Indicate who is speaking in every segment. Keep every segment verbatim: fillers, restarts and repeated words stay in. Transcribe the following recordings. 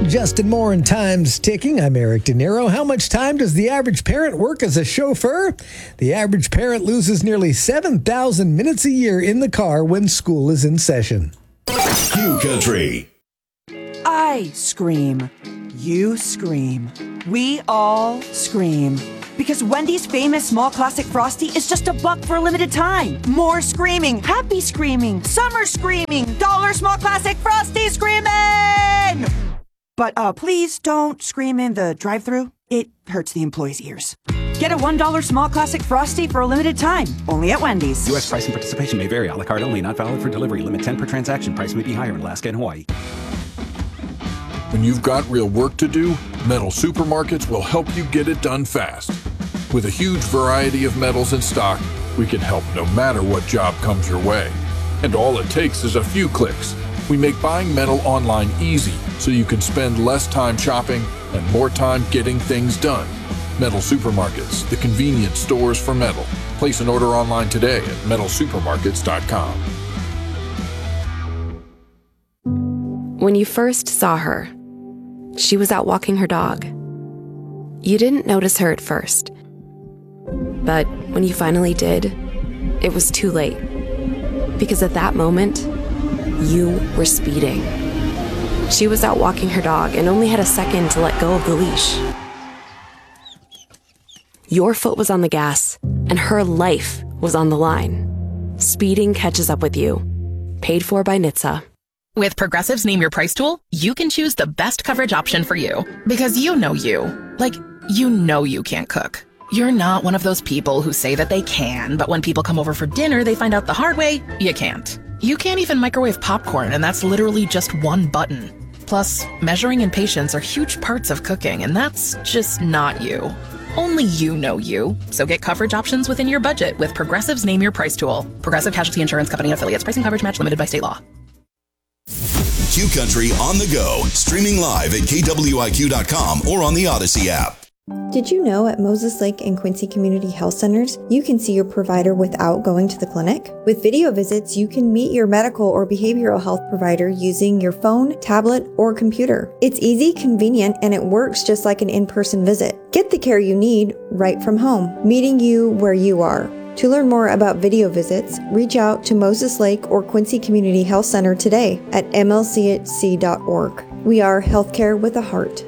Speaker 1: I'm Justin Moore, and time's ticking. I'm Eric De Niro. How much time does the average parent work as a chauffeur? The average parent loses nearly seven thousand minutes a year in the car when school is in session.
Speaker 2: Q Country.
Speaker 3: I scream. You scream. We all scream. Because Wendy's famous small classic Frosty is just a buck for a limited time. More screaming, happy screaming, summer screaming, dollar small classic Frosty screaming! But uh, please don't scream in the drive-thru. It hurts the employees' ears. Get a one dollar small classic Frosty for a limited time, only at Wendy's.
Speaker 4: U S price and participation may vary. A la carte only, not valid for delivery. Limit ten per transaction. Price may be higher in Alaska and Hawaii.
Speaker 5: When you've got real work to do, Metal Supermarkets will help you get it done fast. With a huge variety of metals in stock, we can help no matter what job comes your way. And all it takes is a few clicks. We make buying metal online easy so you can spend less time shopping and more time getting things done. Metal Supermarkets, the convenience stores for metal. Place an order online today at metal supermarkets dot com.
Speaker 6: When you first saw her, she was out walking her dog. You didn't notice her at first. But when you finally did, it was too late. Because at that moment, you were speeding. She was out walking her dog and only had a second to let go of the leash. Your foot was on the gas, and her life was on the line. Speeding catches up with you. Paid for by N H T S A.
Speaker 7: With Progressive's Name Your Price tool, you can choose the best coverage option for you. Because you know you. Like, you know you can't cook. You're not one of those people who say that they can, but when people come over for dinner, they find out the hard way, you can't. You can't even microwave popcorn, and that's literally just one button. Plus, measuring and patience are huge parts of cooking, and that's just not you. Only you know you. So get coverage options within your budget with Progressive's Name Your Price tool. Progressive Casualty Insurance Company and affiliates. Pricing coverage match limited by state law.
Speaker 2: Q Country on the go, streaming live at K W I Q dot com or on the Odyssey app.
Speaker 8: Did you know at Moses Lake and Quincy Community Health Centers, you can see your provider without going to the clinic? With video visits, you can meet your medical or behavioral health provider using your phone, tablet, or computer. It's easy, convenient, and it works just like an in-person visit. Get the care you need right from home, meeting you where you are. To learn more about video visits, reach out to Moses Lake or Quincy Community Health Center today at M L C H C dot org. We are healthcare with a heart.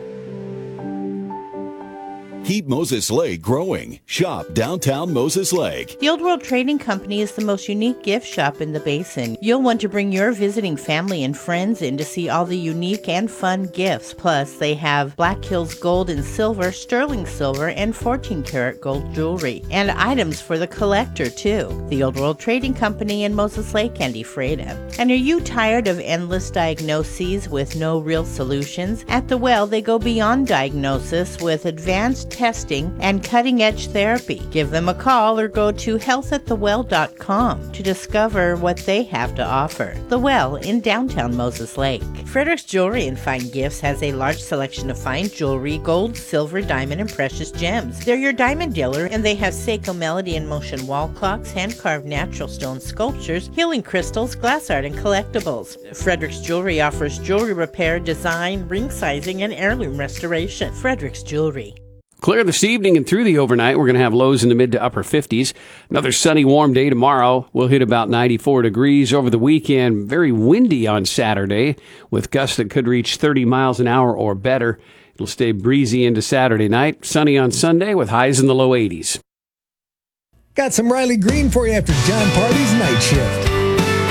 Speaker 2: Keep Moses Lake growing. Shop downtown Moses Lake.
Speaker 9: The Old World Trading Company is the most unique gift shop in the basin. You'll want to bring your visiting family and friends in to see all the unique and fun gifts. Plus, they have Black Hills gold and silver, sterling silver, and fourteen karat gold jewelry. And items for the collector, too. The Old World Trading Company in Moses Lake and Ephrata. And are you tired of endless diagnoses with no real solutions? At The Well, they go beyond diagnosis with advanced testing and cutting-edge therapy. Give them a call or go to health at the well dot com to discover what they have to offer. The Well in downtown Moses Lake. Frederick's Jewelry and Fine Gifts has a large selection of fine jewelry, gold, silver, diamond, and precious gems. They're your diamond dealer, and they have Seiko Melody and Motion wall clocks, hand-carved natural stone sculptures, healing crystals, glass art, and collectibles. Frederick's Jewelry offers jewelry repair, design, ring sizing, and heirloom restoration. Frederick's Jewelry.
Speaker 10: Clear this evening and through the overnight. We're going to have lows in the mid to upper fifties. Another sunny, warm day tomorrow. We'll hit about ninety-four degrees over the weekend. Very windy on Saturday with gusts that could reach thirty miles an hour or better. It'll stay breezy into Saturday night. Sunny on Sunday with highs in the low eighties.
Speaker 1: Got some Riley Green for you after John Party's night shift.